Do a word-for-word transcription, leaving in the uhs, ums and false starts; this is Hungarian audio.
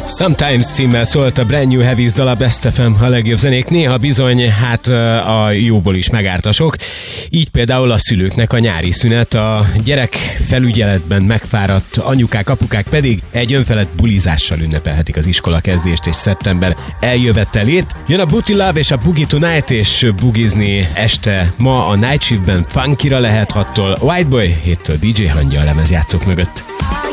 Sometimes címmel szólt a Brand New Heavies dal, a Best ef em, a legjobb zenék. Néha bizony, hát a jóból is megárt a sok. Így például a szülőknek a nyári szünet, a gyerek felügyeletben megfáradt anyukák, apukák pedig egy önfelett bulizással ünnepelhetik az iskola kezdést és szeptember eljövetelét. Jön a Booty Love és a Boogie Tonight, és bugizni este ma a Night Shiftben funkira lehet hattól White Boy, héttől dé dzsé Hangya a lemezjátszók mögött.